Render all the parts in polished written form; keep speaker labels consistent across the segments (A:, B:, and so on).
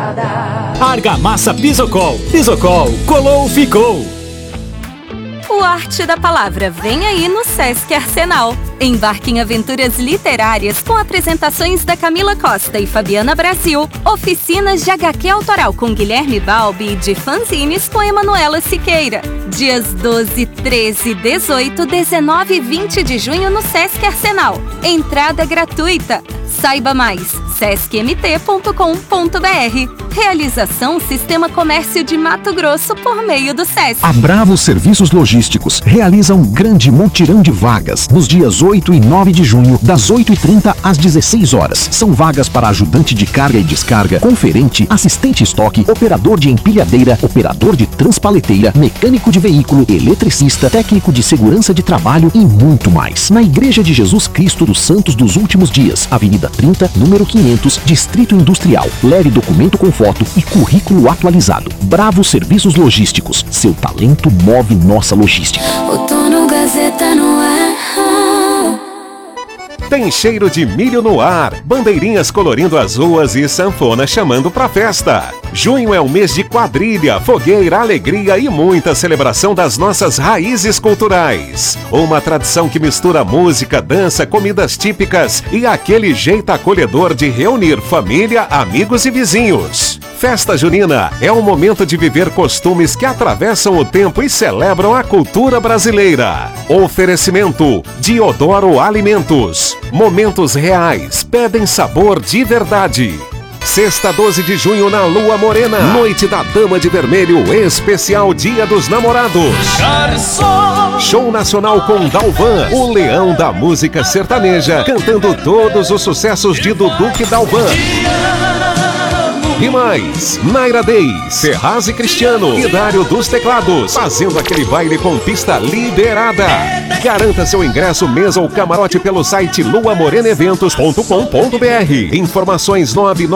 A: Argamassa Pisocol. Pisocol, colou, ficou.
B: O Arte da Palavra vem aí no Sesc Arsenal. Embarque em aventuras literárias com apresentações da Camila Costa e Fabiana Brasil, oficinas de HQ autoral com Guilherme Balbi e de fanzines com Emanuela Siqueira. Dias 12, 13, 18, 19 e 20 de junho no Sesc Arsenal. Entrada gratuita. Saiba mais, sescmt.com.br. Realização Sistema Comércio de Mato Grosso por meio do Sesc.
C: A Bravo Serviços Logísticos realiza um grande mutirão de vagas nos dias 8 e 9 de junho, das 8h30 às 16 horas. São vagas para ajudante de carga e descarga, conferente, assistente estoque, operador de empilhadeira, operador de transpaleteira, mecânico de veículo, eletricista, técnico de segurança de trabalho e muito mais. Na Igreja de Jesus Cristo dos Santos dos Últimos Dias, Avenida 30, número 500, Distrito Industrial. Leve documento com foto e currículo atualizado. Bravo Serviços Logísticos. Seu talento move nossa logística.
D: Outono Gazeta no ar.
E: Tem cheiro de milho no ar, bandeirinhas colorindo as ruas e sanfona chamando pra festa. Junho é um mês de quadrilha, fogueira, alegria e muita celebração das nossas raízes culturais. Uma tradição que mistura música, dança, comidas típicas e aquele jeito acolhedor de reunir família, amigos e vizinhos. Festa junina é um momento de viver costumes que atravessam o tempo e celebram a cultura brasileira. Oferecimento: Diodoro Alimentos. Momentos reais pedem sabor de verdade. Sexta, 12 de junho na Lua Morena. Noite da Dama de Vermelho, especial Dia dos Namorados. Show nacional com Dalvan, o leão da música sertaneja, cantando todos os sucessos de Dudu e Dalvan. E mais, Naira Day, Ferraz e Cristiano, e Dário dos Teclados, fazendo aquele baile com pista liberada. Garanta seu ingresso, mesa ou camarote pelo site luamorenaeventos.com.br. Informações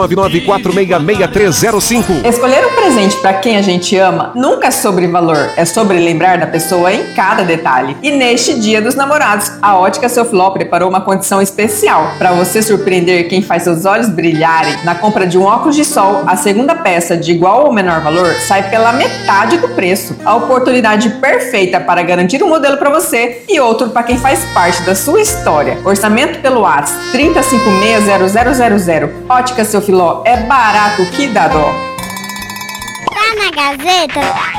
E: 999466305.
F: Escolher um presente para quem a gente ama nunca é sobre valor, é sobre lembrar da pessoa em cada detalhe. E neste Dia dos Namorados, a Ótica Seu Filó preparou uma condição especial para você surpreender quem faz seus olhos brilharem. Na compra de um óculos de sol, a segunda peça de igual ou menor valor sai pela metade do preço. A oportunidade perfeita para garantir um modelo para você e outro para quem faz parte da sua história. Orçamento pelo WhatsApp 30560000. Ótica Seu Filó, é barato que dá dó.
G: Tá na Gazeta?